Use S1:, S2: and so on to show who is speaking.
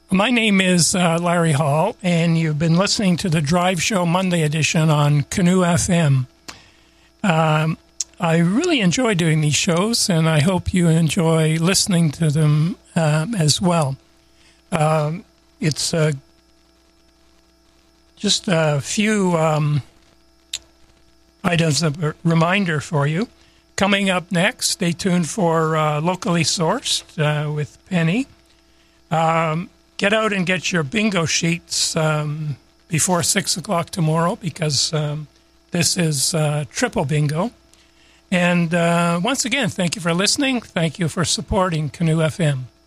S1: My name is Larry Hall, and you've been listening to the Drive Show Monday edition on Canoe FM. I really enjoy doing these shows, and I hope you enjoy listening to them as well. It's just a few items of a reminder for you. Coming up next, stay tuned for Locally Sourced with Penny. Get out and get your bingo sheets before 6 o'clock tomorrow, because this is triple bingo. And once again, thank you for listening. Thank you for supporting Canoe FM.